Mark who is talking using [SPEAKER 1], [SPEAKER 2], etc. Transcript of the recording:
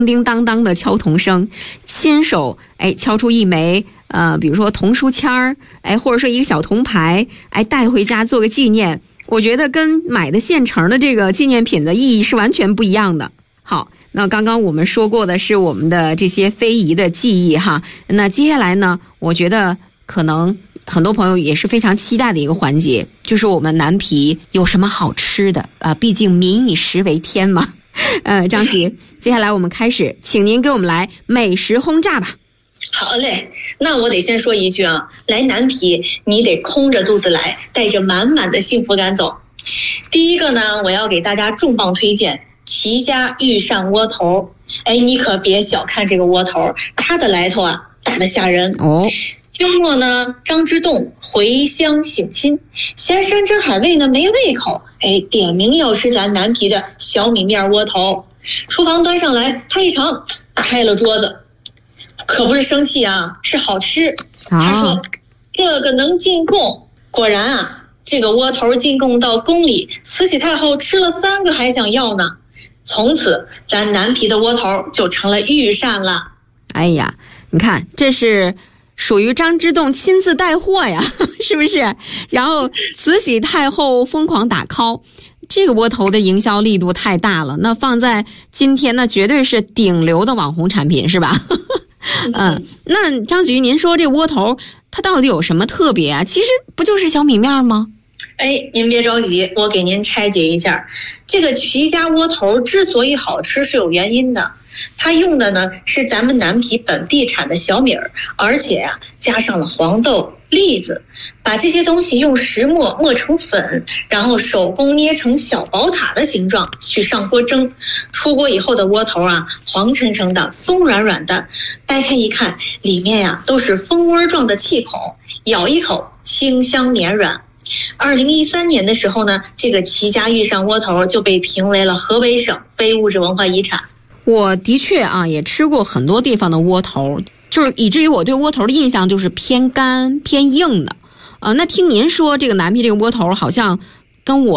[SPEAKER 1] 叮当当的敲铜声，亲手敲出一枚比如说铜书签儿，或者说一个小铜牌，带回家做个纪念。我觉得跟买的现成的这个纪念品的意义是完全不一样的。好，那刚刚我们说过的是我们的这些非遗的记忆哈，那接下来呢，我觉得可能很多朋友也是非常期待的一个环节，就是我们南皮有什么好吃的毕竟民以食为天嘛。张局，接下来我们开始，请您给我们来美食轰炸吧。
[SPEAKER 2] 好嘞，那我得先说一句啊，来南皮你得空着肚子来，带着满满的幸福感走。第一个呢，我要给大家重磅推荐齐家御膳窝头。你可别小看这个窝头，它的来头啊大得吓人哦。周末呢，张之洞回乡省亲，嫌山珍海味呢没胃口，点名要吃咱南皮的小米面窝头。厨房端上来，他一尝，打开了桌子，可不是生气啊，是好吃。他说这个能进贡。果然啊，这个窝头进贡到宫里，慈禧太后吃了3个还想要呢。从此咱南皮的窝头就成了御膳了。
[SPEAKER 1] 哎呀，你看这是属于张之洞亲自带货呀，是不是？然后慈禧太后疯狂打 call， 这个窝头的营销力度太大了，那放在今天那绝对是顶流的网红产品，是吧？那张局，您说这窝头它到底有什么特别啊？其实不就是小米面吗？
[SPEAKER 2] 您别着急，我给您拆解一下。这个齐家窝头之所以好吃是有原因的，它用的呢是咱们南皮本地产的小米儿，而且加上了黄豆、栗子，把这些东西用石磨磨成粉，然后手工捏成小宝塔的形状，去上锅蒸。出锅以后的窝头黄澄澄的，松软软的，掰开一看，里面都是蜂窝状的气孔，咬一口清香绵软。2013年的时候呢，这个齐家御膳窝头就被评为了河北省非物质文化遗产。
[SPEAKER 1] 我的确也吃过很多地方的窝头，就是以至于我对窝头的印象就是偏干偏硬的。那听您说这个南皮这个窝头好像跟我